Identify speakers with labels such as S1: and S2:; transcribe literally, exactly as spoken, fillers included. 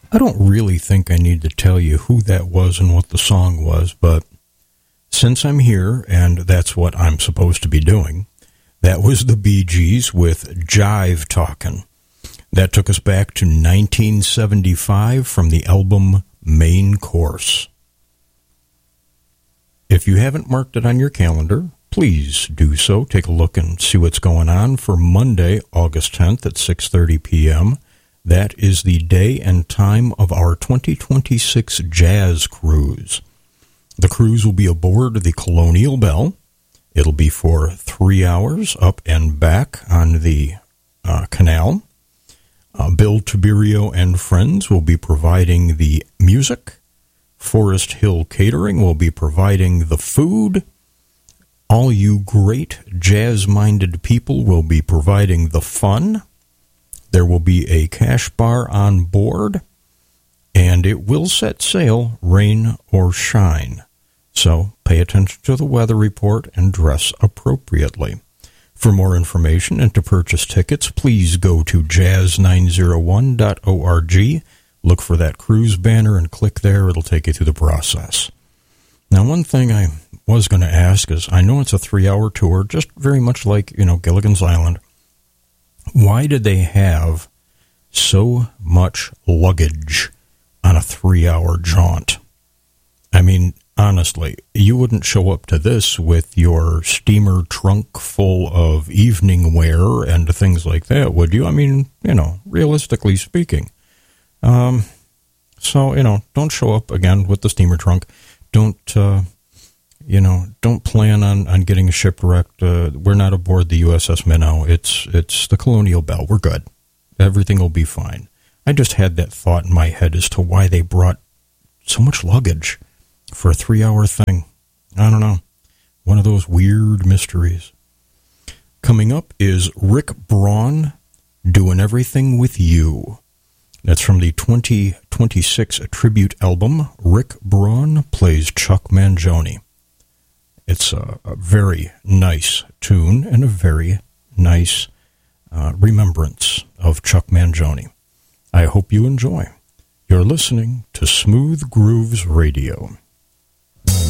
S1: I don't really think I need to tell you who that was and what the song was, but since I'm here, and that's what I'm supposed to be doing, that was the Bee Gees with Jive Talkin'. That took us back to nineteen seventy-five from the album Main Course. If you haven't marked it on your calendar, please do so. Take a look and see what's going on for Monday, August tenth at six thirty p.m. That is the day and time of our twenty twenty-six Jazz Cruise. The cruise will be aboard the Colonial Belle. It'll be for three hours up and back on the uh, canal. Uh, Bill Tiberio and friends will be providing the music. Forest Hill Catering will be providing the food. All you great jazz-minded people will be providing the fun. There will be a cash bar on board, and it will set sail, rain or shine. So pay attention to the weather report and dress appropriately. For more information and to purchase tickets, please go to jazz nine oh one dot org. Look for that cruise banner and click there. It'll take you through the process. Now, one thing I was going to ask is, I know it's a three-hour tour, just very much like, you know, Gilligan's Island. Why did they have so much luggage on a three-hour jaunt? I mean, honestly, you wouldn't show up to this with your steamer trunk full of evening wear and things like that, would you? I mean, you know, realistically speaking. Um, so, you know, don't show up again with the steamer trunk. Don't, uh, you know, don't plan on, on getting shipwrecked. Uh, we're not aboard the U S S Minnow. It's, it's the Colonial Belle. We're good. Everything will be fine. I just had that thought in my head as to why they brought so much luggage for a three-hour thing. I don't know. One of those weird mysteries. Coming up is Rick Braun, Doing Everything With You. That's from the twenty twenty-six tribute album, Rick Braun Plays Chuck Mangione. It's a, a very nice tune and a very nice uh, remembrance of Chuck Mangione. I hope you enjoy. You're listening to Smooth Grooves Radio.